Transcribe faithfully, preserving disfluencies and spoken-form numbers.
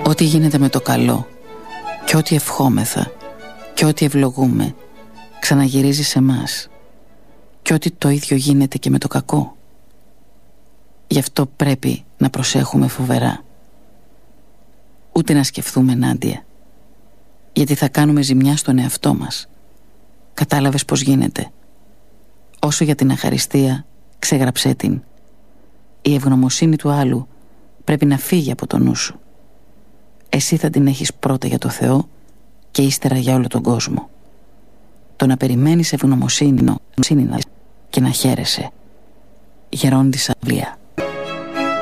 Ό,τι γίνεται με το καλό και ό,τι ευχόμεθα και ό,τι ευλογούμε ξαναγυρίζει σε μας, και ό,τι το ίδιο γίνεται και με το κακό. Γι' αυτό πρέπει να προσέχουμε φοβερά. Ούτε να σκεφτούμε ενάντια, γιατί θα κάνουμε ζημιά στον εαυτό μας. Κατάλαβες πως γίνεται? Όσο για την αχαριστία, ξέγραψέ την. Η ευγνωμοσύνη του άλλου πρέπει να φύγει από το νου σου. Εσύ θα την έχεις πρώτα για το Θεό και ύστερα για όλο τον κόσμο. Το να περιμένεις ευγνωμοσύνη και να χαίρεσαι. Γερόντισσα Αυλία.